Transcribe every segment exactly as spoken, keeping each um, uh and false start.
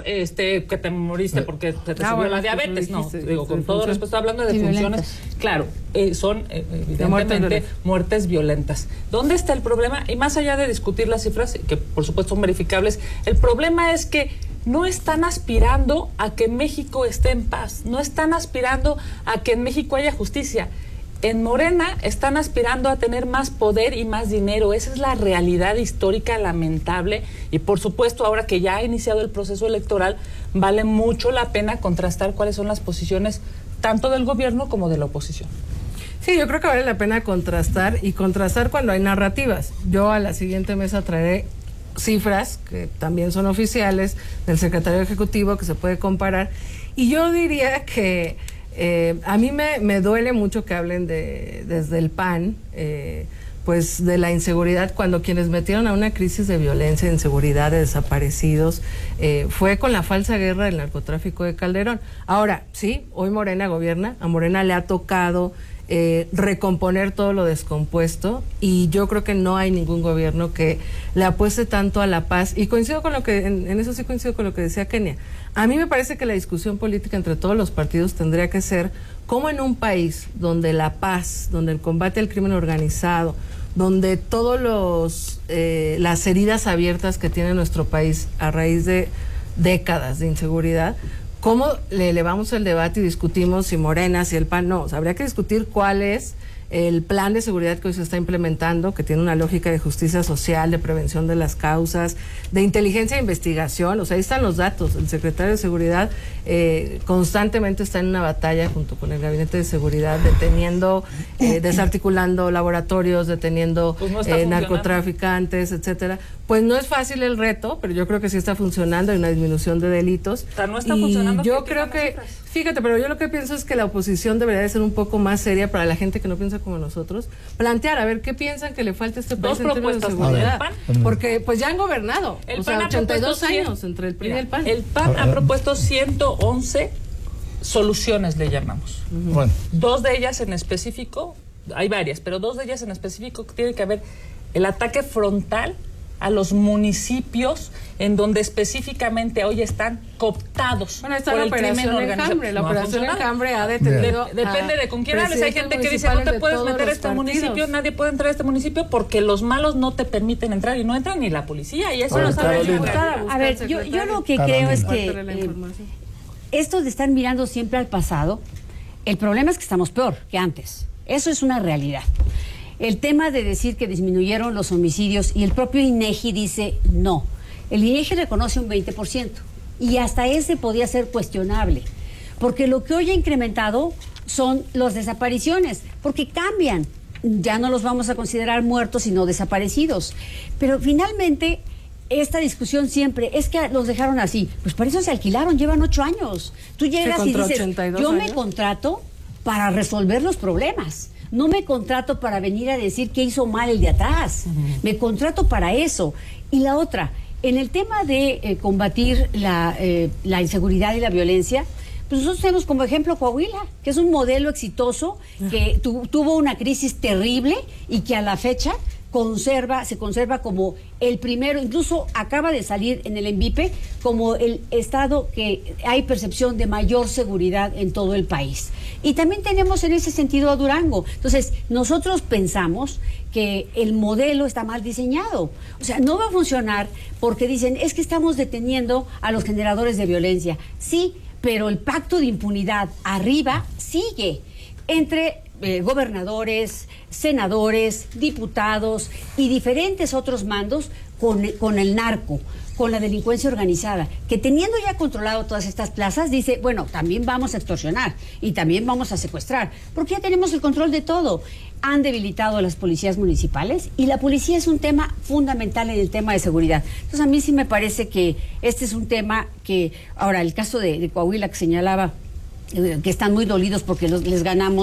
este, que te moriste porque se te ah, subió bueno, la diabetes. No, dijiste, digo, con todo respeto, estoy hablando de y funciones. violentas. Claro, eh, son eh, evidentemente muertes, muertes violentas. ¿Dónde está el problema? Y más allá de discutir las cifras, que por supuesto son verificables, el problema es que no están aspirando a que México esté en paz, no están aspirando a que en México haya justicia. En Morena están aspirando a tener más poder y más dinero. Esa es la realidad histórica lamentable. Y por supuesto, ahora que ya ha iniciado el proceso electoral, vale mucho la pena contrastar cuáles son las posiciones tanto del gobierno como de la oposición. Sí, yo creo que vale la pena contrastar y contrastar cuando hay narrativas. Yo a la siguiente mesa traeré cifras que también son oficiales del secretario ejecutivo que se puede comparar. Y yo diría que Eh, a mí me, me duele mucho que hablen de desde el P A N, eh, pues de la inseguridad, cuando quienes metieron a una crisis de violencia, de inseguridad, de desaparecidos, eh, fue con la falsa guerra del narcotráfico de Calderón. Ahora, sí, hoy Morena gobierna, a Morena le ha tocado eh, recomponer todo lo descompuesto, y yo creo que no hay ningún gobierno que le apueste tanto a la paz, y coincido con lo que, en, en eso sí coincido con lo que decía Kenia. A mí me parece que la discusión política entre todos los partidos tendría que ser cómo en un país donde la paz, donde el combate al crimen organizado, donde todos los eh, las heridas abiertas que tiene nuestro país a raíz de décadas de inseguridad, cómo le elevamos el debate y discutimos si Morena, si el P A N, no, o sea, habría que discutir cuál es el plan de seguridad que hoy se está implementando, que tiene una lógica de justicia social, de prevención de las causas, de inteligencia e investigación. O sea, ahí están los datos. El secretario de Seguridad eh, constantemente está en una batalla junto con el Gabinete de Seguridad, deteniendo, eh, desarticulando laboratorios, deteniendo pues no eh, narcotraficantes, etcétera. Pues no es fácil el reto, pero yo creo que sí está funcionando, hay una disminución de delitos. O sea, no está y funcionando. Yo creo que, fíjate, pero yo lo que pienso es que la oposición debería de ser un poco más seria para la gente que no piensa como nosotros, plantear a ver qué piensan que le falta a este país en términos de seguridad, porque pues ya han gobernado, el o P A N sea, ochenta y dos cien, años entre el P R I y el P A N. El P A N ha propuesto ciento once soluciones, le llamamos. Uh-huh. Bueno. Dos de ellas en específico, hay varias, pero dos de ellas en específico tiene que haber el ataque frontal a los municipios en donde específicamente hoy están cooptados bueno, está por la el crimen operación organizado. Enjambre, la No ha operación funcionado. Enjambre ha detenido. De, depende de con quién hables. Hay gente que dice no te puedes meter a este municipio, nadie puede entrar a este municipio porque los malos no te permiten entrar, y no entran ni la policía, y eso Oye, lo sabe el Carolina. secretario. A ver, yo, yo lo que Carolina. creo es que Falta la eh, información. esto de estar mirando siempre al pasado, el problema es que estamos peor que antes. Eso es una realidad. El tema de decir que disminuyeron los homicidios, y el propio INEGI dice no. El INEGI reconoce un veinte por ciento, y hasta ese podía ser cuestionable, porque lo que hoy ha incrementado son las desapariciones, porque cambian. Ya no los vamos a considerar muertos, sino desaparecidos. Pero finalmente, esta discusión siempre es que los dejaron así. Pues por eso se alquilaron, llevan ocho años. Tú llegas y dices, yo me contrato para resolver los problemas. No me contrato para venir a decir que hizo mal el de atrás. Uh-huh. Me contrato para eso. Y la otra, en el tema de eh, combatir la, eh, la inseguridad y la violencia, pues nosotros tenemos como ejemplo Coahuila, que es un modelo exitoso, que tu, tuvo una crisis terrible y que a la fecha conserva, se conserva como el primero, incluso acaba de salir en el ENVIPE como el estado que hay percepción de mayor seguridad en todo el país. Y también tenemos en ese sentido a Durango. Entonces, nosotros pensamos que el modelo está mal diseñado. O sea, no va a funcionar porque dicen, es que estamos deteniendo a los generadores de violencia. Sí, pero el pacto de impunidad arriba sigue entre Eh, gobernadores, senadores, diputados y diferentes otros mandos con, con el narco, con la delincuencia organizada, que teniendo ya controlado todas estas plazas, dice, bueno, también vamos a extorsionar y también vamos a secuestrar, porque ya tenemos el control de todo. Han debilitado a las policías municipales, y la policía es un tema fundamental en el tema de seguridad. Entonces a mí sí me parece que este es un tema que, ahora el caso de, de Coahuila que señalaba, que están muy dolidos porque los, les ganamos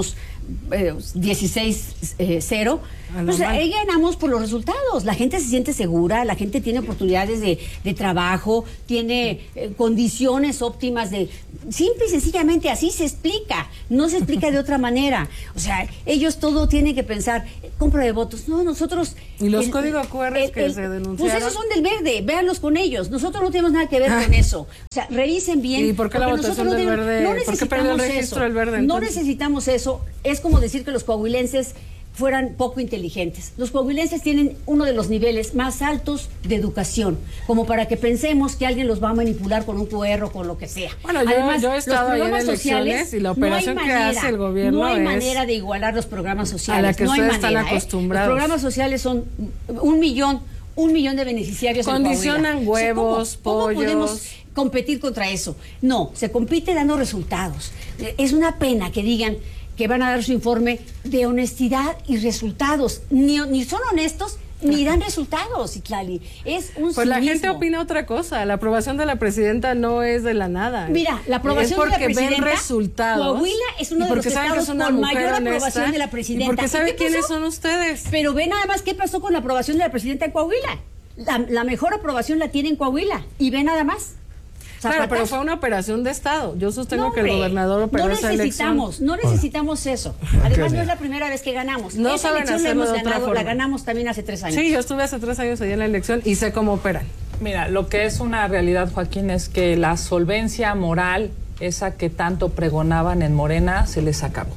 eh, dieciséis cero, pues ahí ganamos por los resultados. La gente se siente segura, la gente tiene oportunidades de, de trabajo, tiene eh, condiciones óptimas de... Simple y sencillamente así se explica, no se explica de otra manera. O sea, ellos todo tienen que pensar, compra de votos. No, nosotros... ¿Y los el, códigos Q R el, que el, se denunciaron? Pues esos son del verde, véanlos con ellos. Nosotros no tenemos nada que ver con eso. O sea, revisen bien. ¿Y por qué la votación no del tenemos, verde? No ¿Por qué perdió el registro del verde? Entonces? No necesitamos eso. Es como decir que los coahuilenses fueran poco inteligentes. Los coahuilenses tienen uno de los niveles más altos de educación, como para que pensemos que alguien los va a manipular con un Q R o con lo que sea. Bueno, yo, Además, yo he estado ahí en elecciones sociales, y la operación no manera, que hace el gobierno no hay es manera de igualar los programas sociales. A la que no ustedes hay manera, están acostumbrados. ¿eh? Los programas sociales son un millón, un millón de beneficiarios. Condicionan en huevos, o sea, ¿cómo, pollos. ¿Cómo podemos competir contra eso? No, se compite dando resultados. Es una pena que digan que van a dar su informe de honestidad y resultados. Ni, ni son honestos, ni dan resultados, Citlali. Es un Pues la cinismo. gente opina otra cosa. La aprobación de la presidenta no es de la nada. Mira, la aprobación es porque de la presidenta, ven resultados. Coahuila es uno de los estados con mayor aprobación de la presidenta. Y porque sabe ¿Y quiénes son ustedes. Pero ve nada más qué pasó con la aprobación de la presidenta en Coahuila. La, la mejor aprobación la tiene en Coahuila. Y ve nada más. Claro, pero fue una operación de Estado. Yo sostengo no, que el gobernador operó no esa elección. No necesitamos, no necesitamos eso. Además, no es la primera vez que ganamos. No esa saben elección la hacerlo hemos de otra ganado, forma. la ganamos también hace tres años. Sí, yo estuve hace tres años allá en la elección y sé cómo operan. Mira, lo que es una realidad, Joaquín, es que la solvencia moral, esa que tanto pregonaban en Morena, se les acabó.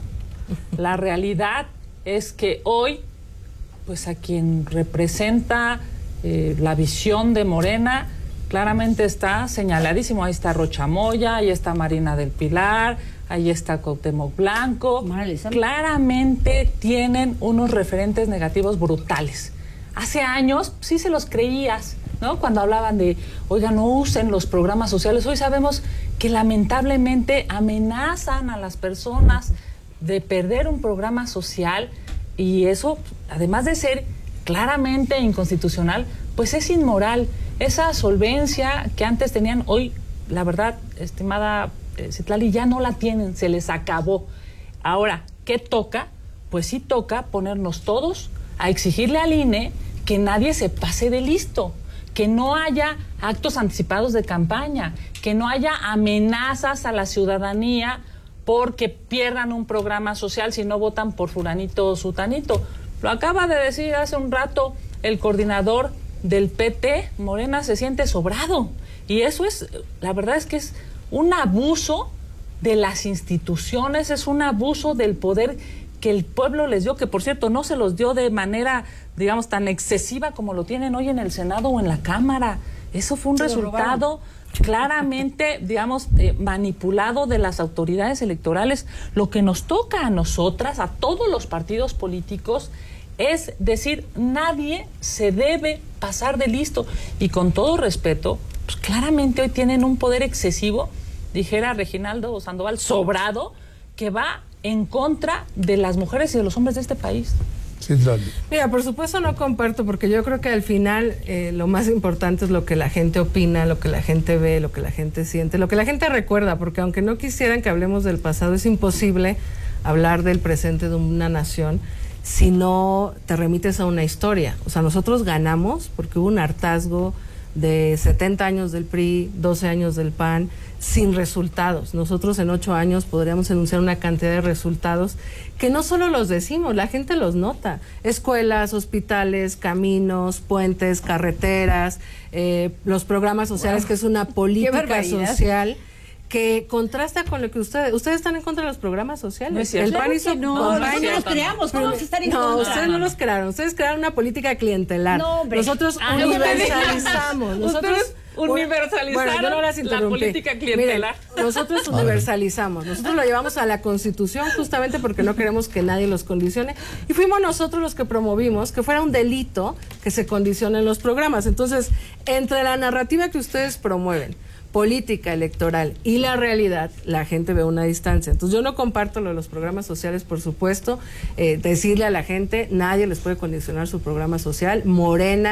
La realidad es que hoy, pues a quien representa eh, la visión de Morena, claramente está señaladísimo. Ahí está Rocha Moya, ahí está Marina del Pilar, ahí está Cuauhtémoc Blanco. Claramente tienen unos referentes negativos brutales. Hace años sí se los creías, ¿no? Cuando hablaban de, oiga, no usen los programas sociales. Hoy sabemos que lamentablemente amenazan a las personas de perder un programa social, y eso, además de ser claramente inconstitucional, pues es inmoral. Esa solvencia que antes tenían, hoy, la verdad, estimada eh, Citlali, ya no la tienen, se les acabó. Ahora, ¿qué toca? Pues sí toca ponernos todos a exigirle al I N E que nadie se pase de listo, que no haya actos anticipados de campaña, que no haya amenazas a la ciudadanía porque pierdan un programa social si no votan por fulanito o sutanito. Lo acaba de decir hace un rato el coordinador del P T. Morena se siente sobrado, y eso es, la verdad es que es un abuso de las instituciones, es un abuso del poder que el pueblo les dio, que por cierto no se los dio de manera, digamos, tan excesiva como lo tienen hoy en el Senado o en la Cámara. Eso fue un se resultado claramente, digamos, eh, manipulado de las autoridades electorales. Lo que nos toca a nosotras, a todos los partidos políticos, es decir, nadie se debe pasar de listo. Y con todo respeto, pues claramente hoy tienen un poder excesivo, dijera Reginaldo Sandoval, sobrado, que va en contra de las mujeres y de los hombres de este país. Sí, mira, por supuesto no comparto, porque yo creo que al final eh, lo más importante es lo que la gente opina, lo que la gente ve, lo que la gente siente, lo que la gente recuerda, porque aunque no quisieran que hablemos del pasado, es imposible hablar del presente de una nación si no te remites a una historia. O sea, nosotros ganamos porque hubo un hartazgo de setenta años del P R I, doce años del P A N, sin resultados. Nosotros en ocho años podríamos enunciar una cantidad de resultados que no solo los decimos, la gente los nota. Escuelas, hospitales, caminos, puentes, carreteras, eh, los programas sociales, wow, que es una política social que contrasta con lo que ustedes... Ustedes están en contra de los programas sociales. No es cierto. El P A N hizo no, nosotros los creamos. ¿Cómo vamos a estar en no, contra? No, ustedes no los crearon. Ustedes crearon una política clientelar. No, hombre. Nosotros ah, universalizamos. No, nosotros universalizaron bueno, yo no las la política clientelar. Miren, nosotros universalizamos. Nosotros lo llevamos a la Constitución justamente porque no queremos que nadie los condicione. Y fuimos nosotros los que promovimos que fuera un delito que se condicionen los programas. Entonces, entre la narrativa que ustedes promueven, política electoral y la realidad, la gente ve una distancia. Entonces yo no comparto lo de los programas sociales, por supuesto, eh, decirle a la gente, nadie les puede condicionar su programa social. Morena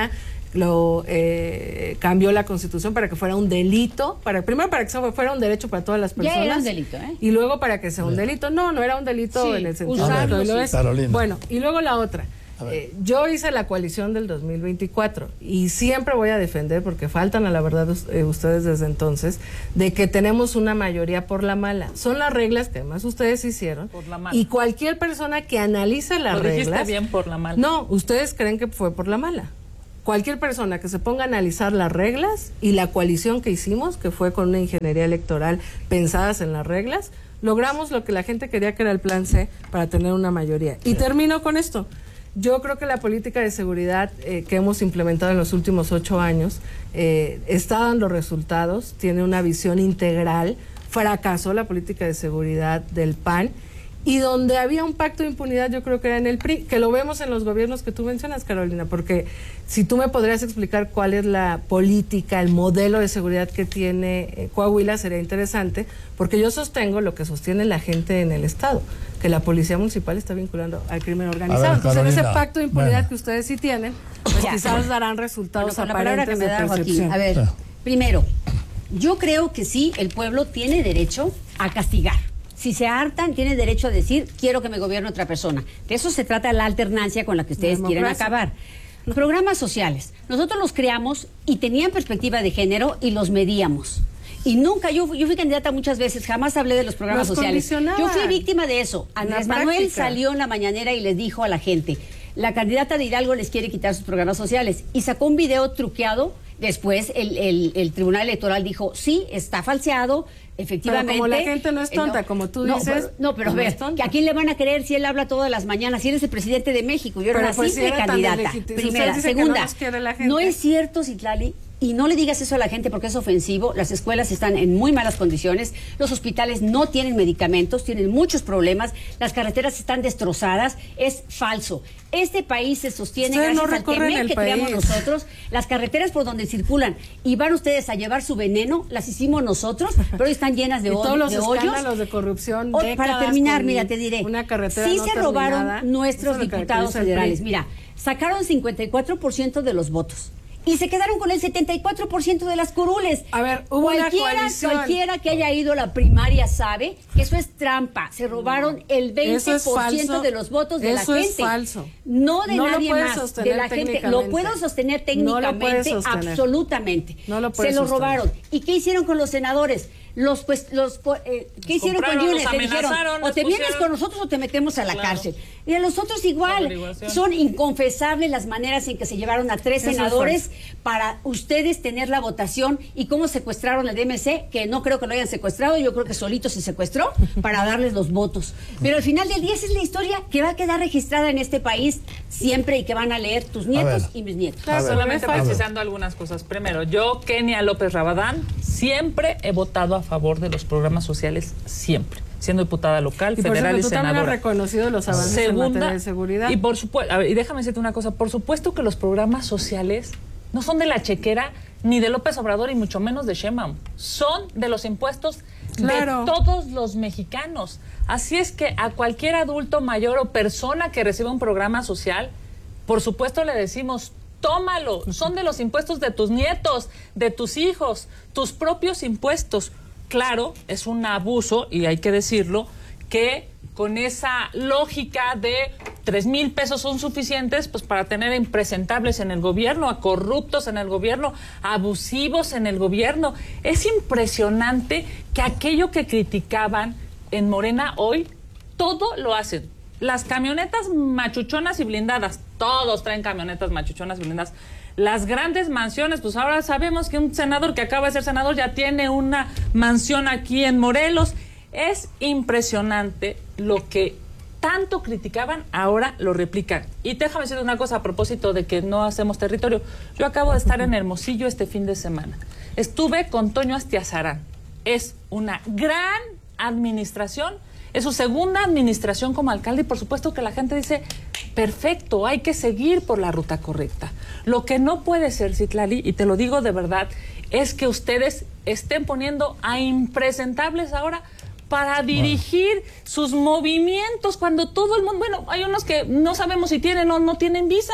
lo eh, cambió la Constitución para que fuera un delito, para primero para que fuera un derecho para todas las personas. Ya era un delito, ¿eh? Y luego para que sea un delito. No, no era un delito sí, en el sentido usarlo, de lo sí. es. Carolina. Bueno, y luego la otra. Eh, yo hice la coalición del dos mil veinticuatro y siempre voy a defender, porque faltan a la verdad eh, ustedes desde entonces, de que tenemos una mayoría por la mala. Son las reglas que además ustedes hicieron. Por la mala. Y cualquier persona que analiza las Lo dijiste reglas... bien, por la mala. No, ustedes creen que fue por la mala. Cualquier persona que se ponga a analizar las reglas y la coalición que hicimos, que fue con una ingeniería electoral pensadas en las reglas, logramos lo que la gente quería, que era el plan C, para tener una mayoría. Y termino con esto. Yo creo que la política de seguridad eh, que hemos implementado en los últimos ocho años eh, está dando resultados, tiene una visión integral. Fracasó la política de seguridad del P A N, y donde había un pacto de impunidad yo creo que era en el P R I, que lo vemos en los gobiernos que tú mencionas, Carolina, porque si tú me podrías explicar cuál es la política, el modelo de seguridad que tiene eh, Coahuila, sería interesante, porque yo sostengo lo que sostiene la gente en el Estado, que la policía municipal está vinculando al crimen organizado. ver, Entonces, en ese Carolina, pacto de impunidad bueno. que ustedes sí tienen, pues Ya. quizás darán resultados Bueno, con la palabra que aparentes me de da Joaquín. percepción. A ver, Sí. primero, yo creo que sí, el pueblo tiene derecho a castigar. Si se hartan, tiene derecho a decir, quiero que me gobierne otra persona. De eso se trata la alternancia con la que ustedes quieren Democracia. acabar. Programas sociales. Nosotros los creamos y tenían perspectiva de género y los medíamos. Y nunca, yo, yo fui candidata muchas veces, jamás hablé de los programas Los sociales. condicionaban. Yo fui víctima de eso. Andrés la Manuel práctica. salió en la mañanera y les dijo a la gente, la candidata de Hidalgo les quiere quitar sus programas sociales. Y sacó un video truqueado. Después el, el, el Tribunal Electoral dijo, sí, está falseado, efectivamente. Pero como la gente no es tonta, Eh, como tú no, dices, pero- No, pero a no ver, es tonta. que ¿a quién le van a creer si él habla todas las mañanas? Si eres el presidente de México, yo era Pero una pues si simple era tan candidata. legítimo. Primera. Ustedes dicen que no Segunda, nos quiere la gente. no es cierto, Citlali, y no le digas eso a la gente porque es ofensivo. Las escuelas están en muy malas condiciones, los hospitales no tienen medicamentos, tienen muchos problemas, las carreteras están destrozadas. Es falso. Este país se sostiene Ustedes no gracias al recorren Temec el que creamos país. nosotros. Las carreteras por donde circulan y van ustedes a llevar su veneno, las hicimos nosotros, pero hoy están llenas de, Y ho- todos los de hoyos. escándalos de corrupción. O- décadas para terminar, con mira, te diré. Una carretera sí no se terminada. robaron nuestros Eso es lo que diputados caracteriza al P R I. federales. Mira, sacaron cincuenta y cuatro por ciento de los votos. Y se quedaron con el setenta y cuatro por ciento de las curules. A ver, hubo una cualquiera, coalición. cualquiera que haya ido a la primaria sabe que eso es trampa. Se robaron el veinte Eso es por ciento falso. de los votos de Eso la es gente. falso. No de No lo nadie puedes más. De sostener la gente. Lo técnicamente. puedo sostener No técnicamente, lo puedes sostener. absolutamente. No lo Se puedes lo sostener. robaron. ¿Y qué hicieron con los senadores? Los pues los eh, ¿qué hicieron con compraron, Yunes? los Le dijeron, amenazaron, o les te vienes pusieron- con nosotros o te metemos a la Claro. cárcel. Y a los otros igual. Averiguación. Son inconfesables las maneras en que se llevaron a tres Eso es senadores para ustedes tener la votación y cómo secuestraron el D M C, que no creo que lo hayan secuestrado, yo creo que solito se secuestró para darles los votos. Pero al final del día esa es la historia que va a quedar registrada en este país siempre y que van a leer tus nietos ver. y mis nietos. Claro, ver, Solamente me falta. precisando algunas cosas. Primero, yo, Kenia López Rabadán, siempre he votado a favor de los programas sociales, siempre. Siendo diputada local, Y por federal cierto, y tú también has senadora. reconocido los avances en materia de seguridad. Y por supuesto, y déjame decirte una cosa, por supuesto que los programas sociales no son de la chequera ni de López Obrador y mucho menos de Sheinbaum. Son de los impuestos Claro. de todos los mexicanos. Así es que a cualquier adulto mayor o persona que reciba un programa social, por supuesto le decimos, tómalo, son de los impuestos de tus nietos, de tus hijos, tus propios impuestos. Claro, es un abuso, y hay que decirlo, que con esa lógica de tres mil pesos son suficientes pues para tener a impresentables en el gobierno, a corruptos en el gobierno, a abusivos en el gobierno. Es impresionante que aquello que criticaban en Morena hoy, todo lo hacen. Las camionetas machuchonas y blindadas, todos traen camionetas machuchonas y blindadas. Las grandes mansiones, pues ahora sabemos que un senador que acaba de ser senador ya tiene una mansión aquí en Morelos. Es impresionante lo que tanto criticaban, ahora lo replican. Y déjame decir una cosa a propósito de que no hacemos territorio. Yo acabo de estar en Hermosillo este fin de semana. Estuve con Toño Astiazarán. Es una gran administración. Es su segunda administración como alcalde y por supuesto que la gente dice, perfecto, hay que seguir por la ruta correcta. Lo que no puede ser, Citlali, y te lo digo de verdad, es que ustedes estén poniendo a impresentables ahora para dirigir bueno. sus movimientos cuando todo el mundo, bueno, hay unos que no sabemos si tienen o no tienen visa,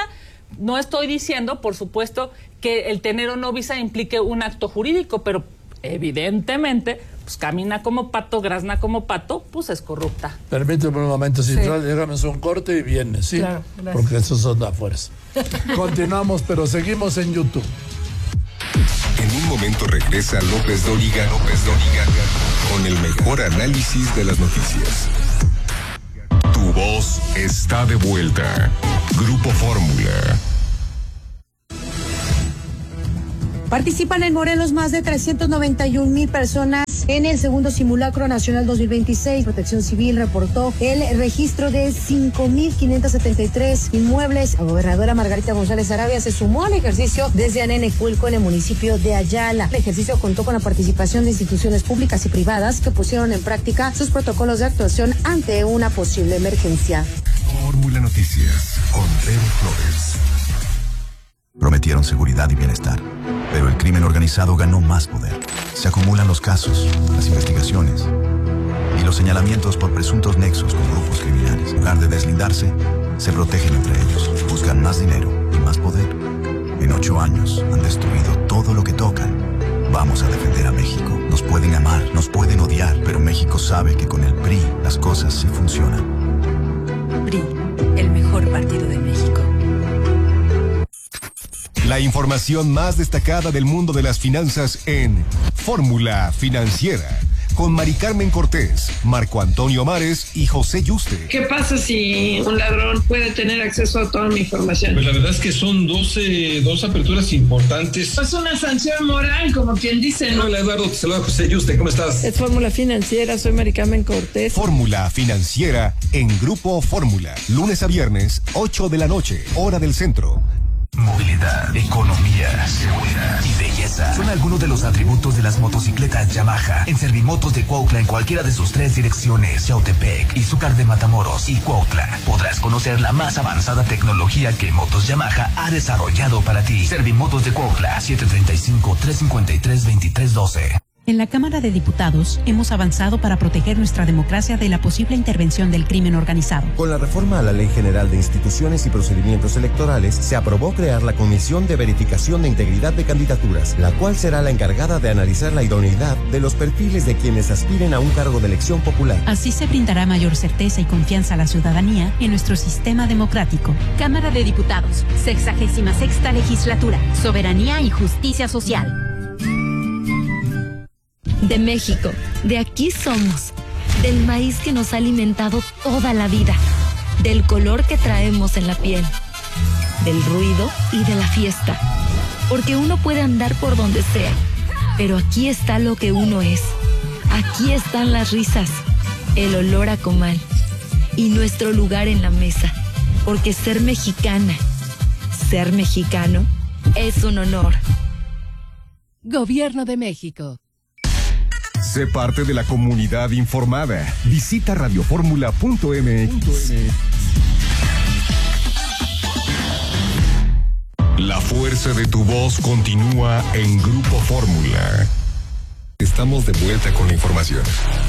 No estoy diciendo, por supuesto, que el tener o no visa implique un acto jurídico, pero evidentemente, pues camina como pato, grazna como pato, pues es corrupta. Permíteme un momento, si Sí. déjame un corte y viene, ¿sí? Claro, gracias. Porque esos son de a fuerza. Continuamos, pero seguimos en YouTube. En un momento regresa López Dóriga, López Dóriga, con el mejor análisis de las noticias. Tu voz está de vuelta. Grupo Fórmula. Participan en Morelos más de trescientas noventa y un mil personas en el segundo simulacro nacional dos mil veintiséis. Protección Civil reportó el registro de cinco mil quinientos setenta y tres inmuebles. La gobernadora Margarita González Arabia se sumó al ejercicio desde Anenecuilco en el municipio de Ayala. El ejercicio contó con la participación de instituciones públicas y privadas que pusieron en práctica sus protocolos de actuación ante una posible emergencia. Fórmula Noticias con Pedro Flores. Prometieron seguridad y bienestar, pero el crimen organizado ganó más poder. Se acumulan los casos, las investigaciones y los señalamientos por presuntos nexos con grupos criminales. En lugar de deslindarse, se protegen entre ellos, buscan más dinero y más poder. En ocho años han destruido todo lo que tocan. Vamos a defender a México. Nos pueden amar, nos pueden odiar, pero México sabe que con el P R I las cosas sí funcionan. P R I, el mejor partido de México. La información más destacada del mundo de las finanzas en Fórmula Financiera, con Mari Carmen Cortés, Marco Antonio Mares y José Yuste. ¿Qué pasa si un ladrón puede tener acceso a toda mi información? Pues la verdad es que son doce, dos aperturas importantes. Es una sanción moral, como quien dice, ¿no? Hola Eduardo, te saluda José Yuste, ¿cómo estás? Es Fórmula Financiera, soy Mari Carmen Cortés. Fórmula Financiera en Grupo Fórmula, lunes a viernes, ocho de la noche, hora del centro. Movilidad, economía, seguridad y belleza son algunos de los atributos de las motocicletas Yamaha. En Servimotos de Cuautla, en cualquiera de sus tres direcciones, Yautepec, Izúcar de Matamoros y Cuautla, podrás conocer la más avanzada tecnología que Motos Yamaha ha desarrollado para ti. Servimotos de Cuautla, siete tres cinco, tres cinco tres, dos tres uno dos. En la Cámara de Diputados hemos avanzado para proteger nuestra democracia de la posible intervención del crimen organizado. Con la reforma a la Ley General de Instituciones y Procedimientos Electorales, se aprobó crear la Comisión de Verificación de Integridad de Candidaturas, la cual será la encargada de analizar la idoneidad de los perfiles de quienes aspiren a un cargo de elección popular. Así se brindará mayor certeza y confianza a la ciudadanía en nuestro sistema democrático. Cámara de Diputados, sexagésima sexta legislatura, soberanía y justicia social. De México, de aquí somos, del maíz que nos ha alimentado toda la vida, del color que traemos en la piel, del ruido y de la fiesta, porque uno puede andar por donde sea, pero aquí está lo que uno es, aquí están las risas, el olor a comal y nuestro lugar en la mesa, porque ser mexicana, ser mexicano, es un honor. Gobierno de México. Sé parte de la comunidad informada. Visita radioformula punto m x. La fuerza de tu voz continúa en Grupo Fórmula. Estamos de vuelta con la información.